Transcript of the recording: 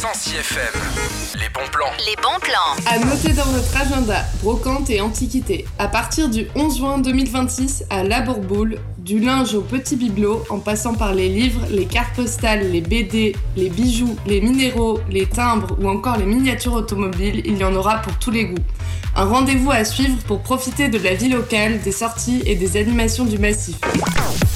106 FM. Les bons plans. Les bons plans. À noter dans votre agenda, brocante et antiquité. À partir du 11 juin 2026, à La Bourboule, du linge au petit bibelot, en passant par les livres, les cartes postales, les BD, les bijoux, les minéraux, les timbres ou encore les miniatures automobiles, il y en aura pour tous les goûts. Un rendez-vous à suivre pour profiter de la vie locale, des sorties et des animations du massif.